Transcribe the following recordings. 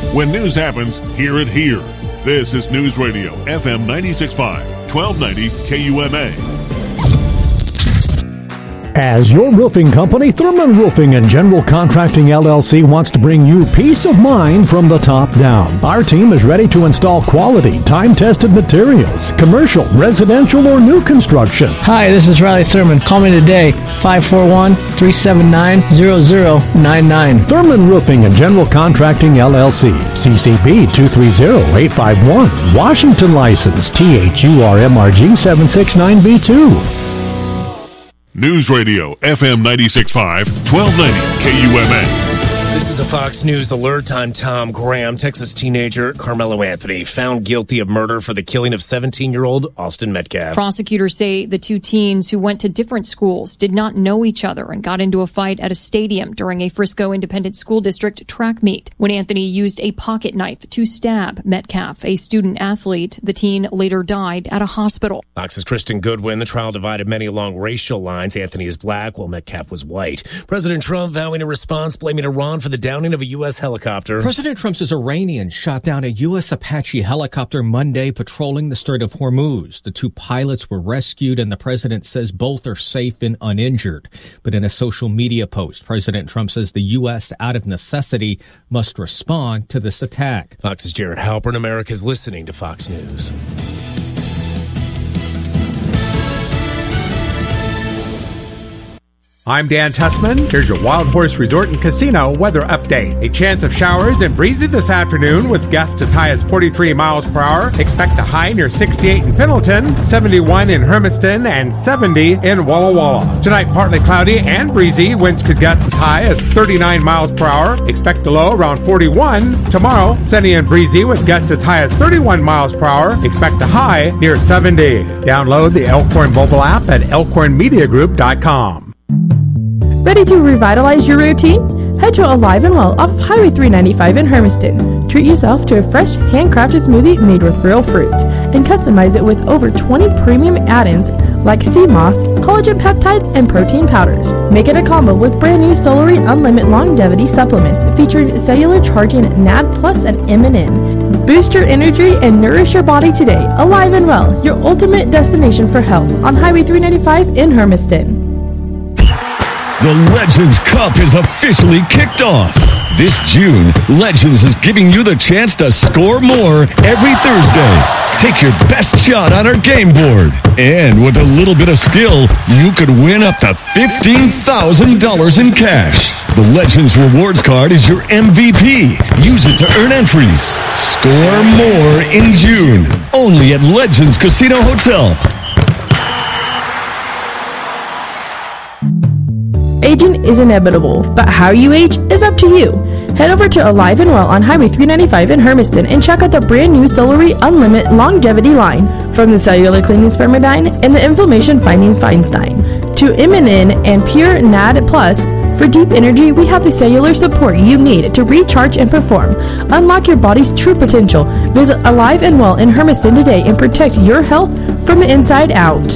When news happens, hear it here. This is News Radio, FM 96.5, 1290 KUMA. As your roofing company, Thurman Roofing and General Contracting LLC wants to bring you peace of mind from the top down. Our team is ready to install quality, time-tested materials, commercial, residential, or new construction. Hi, this is Riley Thurman. Call me today, 541-379-0099. Thurman Roofing and General Contracting LLC, CCP 230-851, Washington license, THURMRG 769B2. News Radio, FM 96.5, 1290 KUMA. This is a Fox News alert. I'm Tom Graham. Texas teenager Carmelo Anthony found guilty of murder for the killing of 17-year-old Austin Metcalf. Prosecutors say the two teens who went to different schools did not know each other and got into a fight at a stadium during a Frisco Independent School District track meet. When Anthony used a pocket knife to stab Metcalf, a student athlete, the teen later died at a hospital. Fox's Kristen Goodwin. The trial divided many along racial lines. Anthony is black, while Metcalf was white. President Trump vowing a response, blaming Iran for the downing of a U.S. helicopter. President Trump's Iranians shot down a U.S. Apache helicopter Monday patrolling the Strait of Hormuz. The two pilots were rescued, and the president says both are safe and uninjured. But in a social media post, President Trump says the U.S., out of necessity, must respond to this attack. Fox's Jared Halpern. America's listening to Fox News. I'm Dan Tussman. Here's your Wild Horse Resort and Casino weather update. A chance of showers and breezy this afternoon with gusts as high as 43 miles per hour. Expect a high near 68 in Pendleton, 71 in Hermiston, and 70 in Walla Walla. Tonight, partly cloudy and breezy. Winds could gust as high as 39 miles per hour. Expect a low around 41. Tomorrow, sunny and breezy with gusts as high as 31 miles per hour. Expect a high near 70. Download the Elkhorn mobile app at elkhornmediagroup.com. Ready to revitalize your routine? Head to Alive and Well off Highway 395 in Hermiston. Treat yourself to a fresh, handcrafted smoothie made with real fruit and customize it with over 20 premium add-ins like sea moss, collagen peptides, and protein powders. Make it a combo with brand new Solary Unlimited Longevity supplements featuring cellular charging NAD Plus and MNN. Boost your energy and nourish your body today. Alive and Well, your ultimate destination for health on Highway 395 in Hermiston. The Legends Cup is officially kicked off. This June, Legends is giving you the chance to score more every Thursday. Take your best shot on our game board. And with a little bit of skill, you could win up to $15,000 in cash. The Legends Rewards Card is your MVP. Use it to earn entries. Score more in June. Only at Legends Casino Hotel. Aging is inevitable, but how you age is up to you. Head over to Alive and Well on Highway 395 in Hermiston and check out the brand new Solary Unlimited Longevity line. From the cellular cleaning Spermidine and the inflammation fighting Feinstein to MNN and Pure NAD Plus. For deep energy, we have the cellular support you need to recharge and perform. Unlock your body's true potential. Visit Alive and Well in Hermiston today and protect your health from the inside out.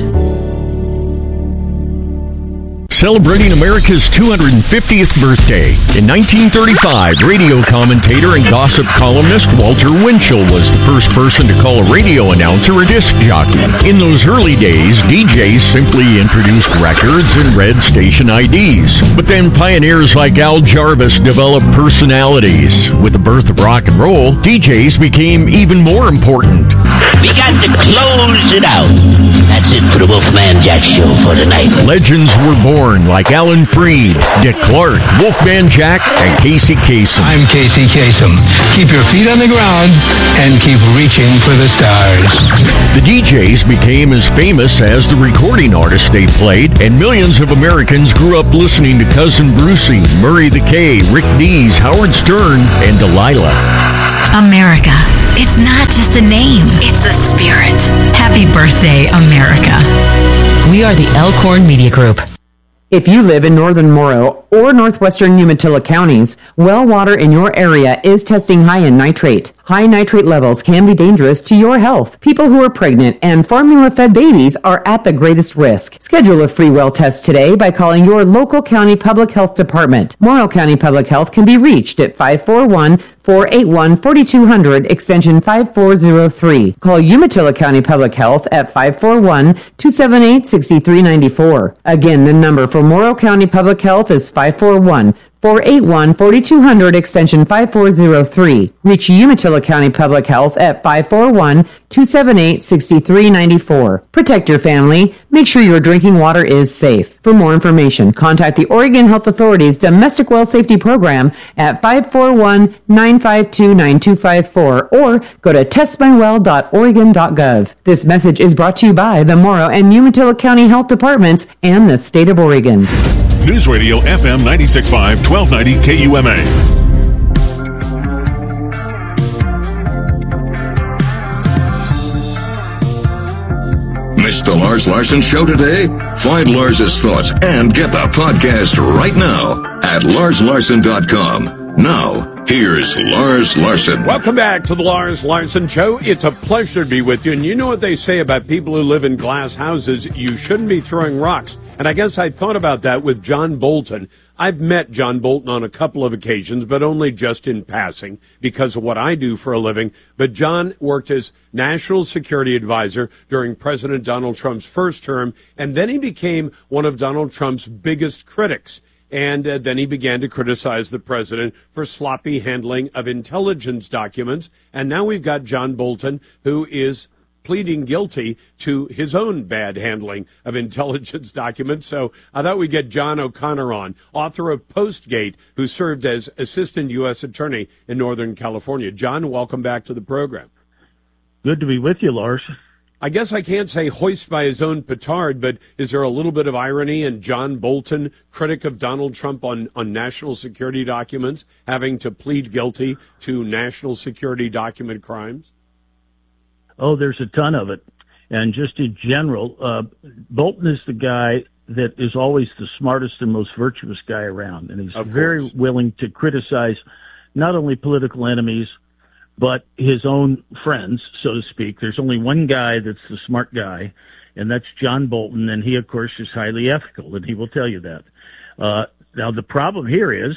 Celebrating America's 250th birthday. In 1935, radio commentator and gossip columnist Walter Winchell was the first person to call a radio announcer a disc jockey. In those early days, DJs simply introduced records and read station IDs. But then pioneers like Al Jarvis developed personalities. With the birth of rock and roll, DJs became even more important. We got to close it out. That's it for the Wolfman Jack Show for tonight. Legends were born like Alan Freed, Dick Clark, Wolfman Jack, and Casey Kasem. I'm Casey Kasem. Keep your feet on the ground and keep reaching for the stars. The DJs became as famous as the recording artists they played, and millions of Americans grew up listening to Cousin Brucey, Murray the K, Rick Dees, Howard Stern, and Delilah. America. It's not just a name, it's a spirit. Happy birthday, America. We are the Elkhorn Media Group. If you live in northern Morrow or northwestern Umatilla counties, well water in your area is testing high in nitrate. High nitrate levels can be dangerous to your health. People who are pregnant and formula-fed babies are at the greatest risk. Schedule a free well test today by calling your local county public health department. Morrow County Public Health can be reached at 541-481-4200, extension 5403. Call Umatilla County Public Health at 541-278-6394. Again, the number for Morrow County Public Health is 541-481-4200, extension 5403. Reach Umatilla County Public Health at 541-278-6394. Protect your family. Make sure your drinking water is safe. For more information, contact the Oregon Health Authority's Domestic Well Safety Program at 541-952-9254 or go to testmywell.oregon.gov. This message is brought to you by the Morrow and Umatilla County Health Departments and the State of Oregon. News Radio FM 96.5, 1290 KUMA. Missed the Lars Larson Show today? Find Lars's thoughts and get the podcast right now at larslarson.com. Now, here's Lars Larson. Welcome back to the Lars Larson Show. It's a pleasure to be with you. And you know what they say about people who live in glass houses? You shouldn't be throwing rocks. And I guess I thought about that with John Bolton. I've met John Bolton on a couple of occasions, but only just in passing because of what I do for a living. But John worked as National Security Advisor during President Donald Trump's first term, and then he became one of Donald Trump's biggest critics. And then he began to criticize the president for sloppy handling of intelligence documents. And now we've got John Bolton, who is pleading guilty to his own bad handling of intelligence documents. So I thought we'd get John O'Connor on, author of Postgate, who served as Assistant U.S. Attorney in Northern California. John, welcome back to the program. Good to be with you, Lars. I guess I can't say hoist by his own petard, but is there a little bit of irony in John Bolton, critic of Donald Trump on national security documents, having to plead guilty to national security document crimes? Oh, there's a ton of it. And just in general, Bolton is the guy that is always the smartest and most virtuous guy around. And he's very willing to criticize not only political enemies, but his own friends, so to speak. There's only one guy that's the smart guy, and that's John Bolton, and he, of course, is highly ethical, and he will tell you that. Now, the problem here is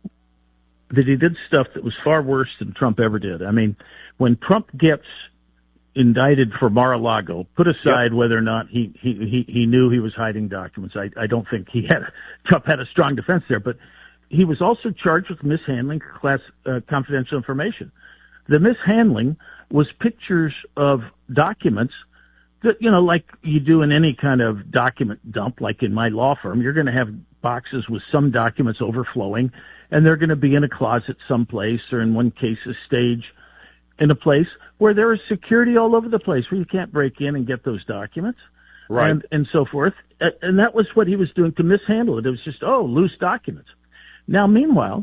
that he did stuff that was far worse than Trump ever did. I mean, when Trump gets indicted for Mar-a-Lago, put aside whether or not he knew he was hiding documents. I don't think Trump had a strong defense there, but he was also charged with mishandling confidential information. The mishandling was pictures of documents that, you know, like you do in any kind of document dump, like in my law firm, you're going to have boxes with some documents overflowing, and they're going to be in a closet someplace, or in one case, a stage in a place where there is security all over the place where you can't break in and get those documents. Right. And so forth. And that was what he was doing to mishandle it. It was just, loose documents. Now, meanwhile,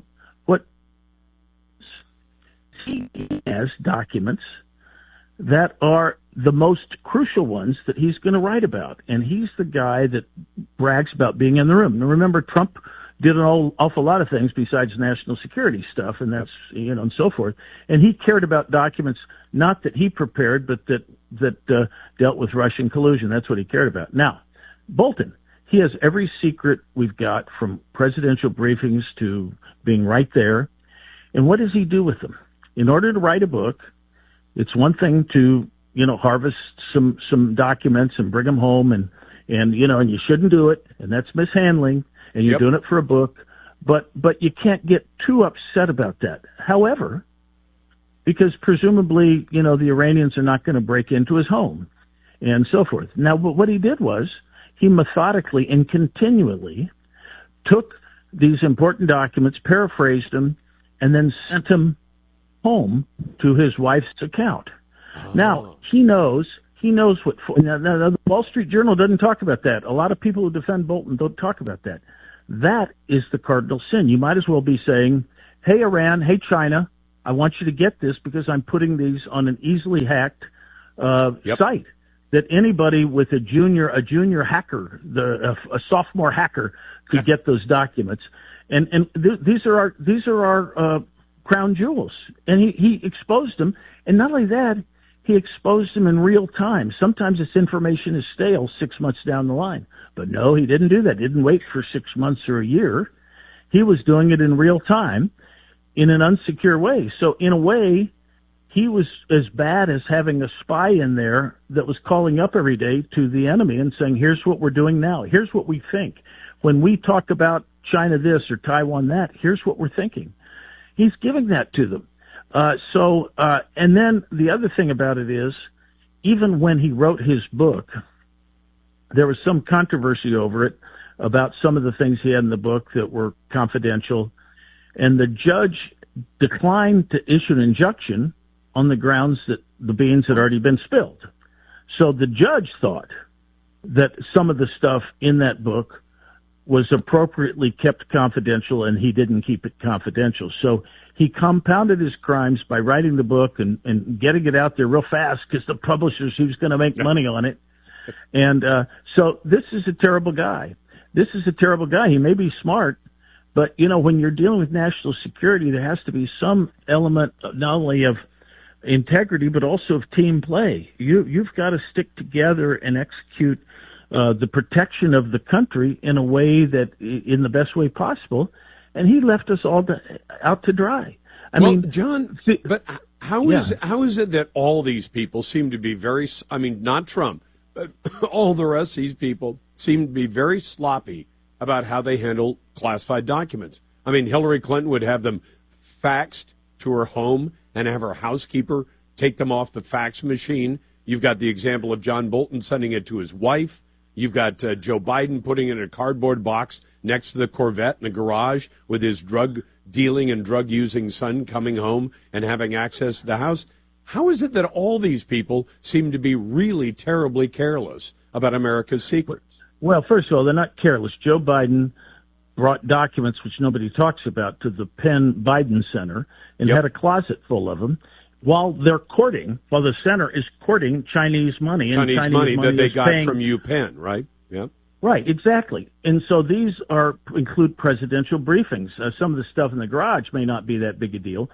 he has documents that are the most crucial ones that he's going to write about. And he's the guy that brags about being in the room. Now, remember, Trump did an awful lot of things besides national security stuff, and that's, and so forth. And he cared about documents, not that he prepared, but that dealt with Russian collusion. That's what he cared about. Now, Bolton, he has every secret we've got, from presidential briefings to being right there. And what does he do with them? In order to write a book, it's one thing to, harvest some documents and bring them home and you shouldn't do it, and that's mishandling, and you're doing it for a book, but you can't get too upset about that. However, because presumably, the Iranians are not going to break into his home and so forth. Now, what he did was he methodically and continually took these important documents, paraphrased them, and then sent them home to his wife's account. Now, he knows what. Now, the Wall Street Journal doesn't talk about that. A lot of people who defend Bolton don't talk about that. That is the cardinal sin. You might as well be saying, hey, Iran, hey, China, I want you to get this because I'm putting these on an easily hacked site that anybody with a junior hacker, a sophomore hacker, could get those documents. And these are our crown jewels. And he exposed them. And not only that, he exposed them in real time. Sometimes this information is stale 6 months down the line. But no, he didn't do that. He didn't wait for 6 months or a year. He was doing it in real time in an unsecure way. So in a way, he was as bad as having a spy in there that was calling up every day to the enemy and saying, here's what we're doing now. Here's what we think. When we talk about China this or Taiwan that, here's what we're thinking. He's giving that to them. And then the other thing about it is, even when he wrote his book, there was some controversy over it about some of the things he had in the book that were confidential. And the judge declined to issue an injunction on the grounds that the beans had already been spilled. So the judge thought that some of the stuff in that book was appropriately kept confidential, and he didn't keep it confidential. So he compounded his crimes by writing the book and getting it out there real fast because the publishers, he was going to make money on it. And so this is a terrible guy. This is a terrible guy. He may be smart, but, you know, when you're dealing with national security, there has to be some element not only of integrity, but also of team play. You've got to stick together and execute the protection of the country in a way that, in the best way possible. And he left us all out to dry. I mean, John, but how is it that all these people seem to be very, I mean, not Trump, but all the rest of these people seem to be very sloppy about how they handle classified documents? I mean, Hillary Clinton would have them faxed to her home and have her housekeeper take them off the fax machine. You've got the example of John Bolton sending it to his wife. You've got Joe Biden putting it in a cardboard box next to the Corvette in the garage with his drug-dealing and drug-using son coming home and having access to the house. How is it that all these people seem to be really terribly careless about America's secrets? Well, first of all, they're not careless. Joe Biden brought documents, which nobody talks about, to the Penn Biden Center and had a closet full of them while the center is courting Chinese money. Chinese money that they got from UPenn, right? Yeah. Right, exactly. And so these include presidential briefings. Some of the stuff in the garage may not be that big a deal.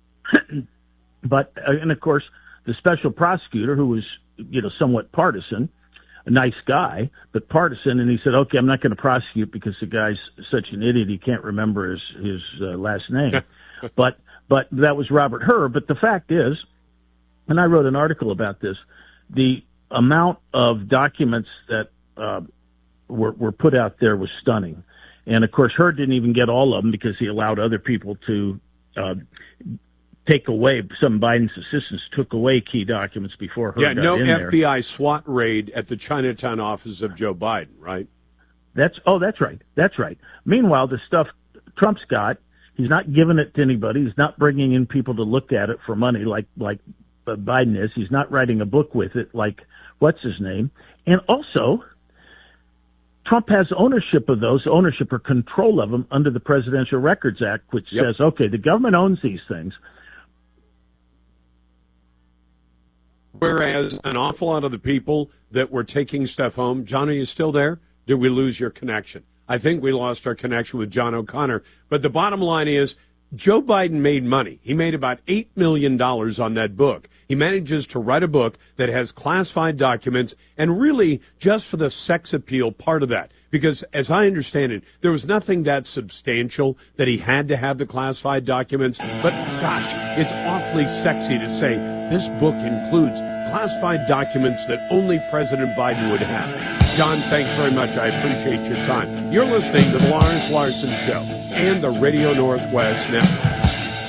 But, and of course, the special prosecutor, who was, you know, somewhat partisan, a nice guy, but partisan, and he said, okay, I'm not going to prosecute because the guy's such an idiot he can't remember his last name. But that was Robert Hur. But the fact is, and I wrote an article about this, the amount of documents that were put out there was stunning. And, of course, Hur didn't even get all of them because he allowed other people to take away. Some Biden's assistants took away key documents before Hur got in there. Yeah, no FBI SWAT raid at the Chinatown office of Joe Biden, right? That's right. That's right. Meanwhile, the stuff Trump's got, he's not giving it to anybody. He's not bringing in people to look at it for money like Biden is. He's not writing a book with it like what's his name. And also, Trump has ownership or control of them under the Presidential Records Act, which says, okay, the government owns these things. Whereas an awful lot of the people that were taking stuff home, John, are you still there? Did we lose your connection? I think we lost our connection with John O'Connor. But the bottom line is, Joe Biden made money. He made about $8 million on that book. He manages to write a book that has classified documents, and really just for the sex appeal part of that. Because as I understand it, there was nothing that substantial that he had to have the classified documents. But gosh, it's awfully sexy to say this book includes classified documents that only President Biden would have. John, thanks very much. I appreciate your time. You're listening to the Lars Larson Show and the Radio Northwest Network.